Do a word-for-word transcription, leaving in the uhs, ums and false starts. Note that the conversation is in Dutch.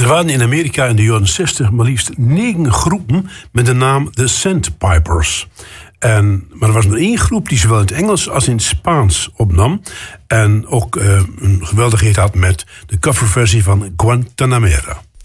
Er waren in Amerika in de jaren zestig maar liefst negen groepen met de naam The Sandpipers. En, maar er was maar één groep die zowel in het Engels als in het Spaans opnam. En ook uh, een geweldige hit had met de coverversie van Guantanamera.